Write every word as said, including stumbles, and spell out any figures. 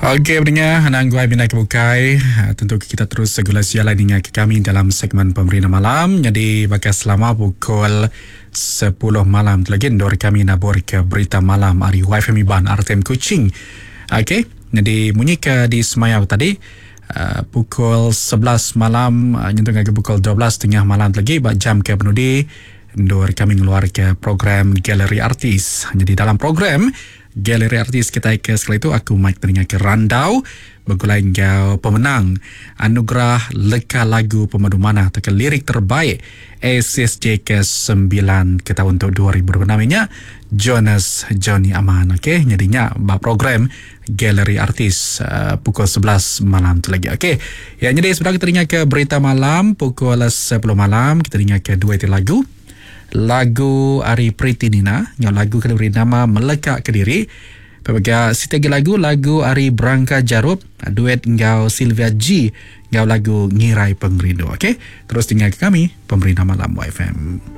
Okey, pendengar, Hanang Guai Bina Kebukai. Tentu kita terus segala sialan dengan kami dalam segmen Pemerintah Malam. Jadi, bakal selama pukul sepuluh malam lagi, dor kami nabur ke Berita Malam Ari Y F M Iban R T M Kuching. Okey, jadi bunyi ke di Semayau tadi, uh, pukul sebelas malam, uh, nyentuh ke pukul dua belas tengah malam lagi, bak jam ke penudi, dor kami ngeluar ke program Galeri Artis. Jadi, dalam program Galeri Artis kita ke sekali itu aku Mike teringat ke Randau bergulai kau pemenang anugerah Leka Lagu Pemadu Mana atau lirik terbaik S S J ke sembilan ke tahun dua ribu dua puluh enam nya Jonas Johnny Aman. Okey, jadinya bab program Galeri Artis uh, pukul sebelas malam tu lagi. Okey. Ya, jadi sebentar kita teringat ke Berita Malam pukul sepuluh malam kita teringat ke dua itu lagu. Lagu Ari Priti Nina, yang lagu kena beri nama Melekat Kediri. Pemegang setiap lagu, lagu Ari Branka Jarup, duet engkau Sylvia G, engkau lagu Ngirai Pengrindu. Okey, terus tinggal ke kami, Pemerintah Malam Y F M.